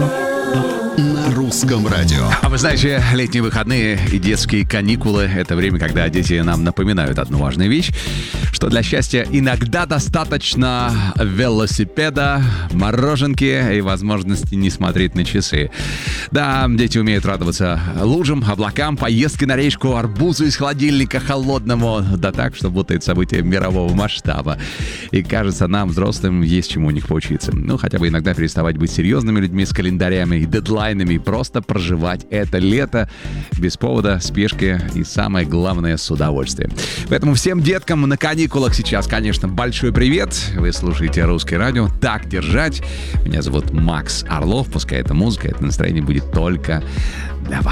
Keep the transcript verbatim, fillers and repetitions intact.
На русском радио. А вы знаете, летние выходные и детские каникулы — это время, когда дети нам напоминают одну важную вещь, что для счастья иногда достаточно велосипеда, мороженки и возможности не смотреть на часы. Да, дети умеют радоваться лужам, облакам, поездке на речку, арбузу из холодильника холодному, да так, что будто это событие мирового масштаба. И кажется, нам, взрослым, есть чему у них поучиться. Ну, хотя бы иногда переставать быть серьезными людьми с календарями и дедлайнами и просто проживать это лето без повода, спешки и, самое главное, с удовольствием. Поэтому всем деткам на каникулах сейчас, конечно, большой привет. Вы слушаете «Русское радио». Так держать. Меня зовут Макс Орлов. Пускай эта музыка, это настроение будет только для вас.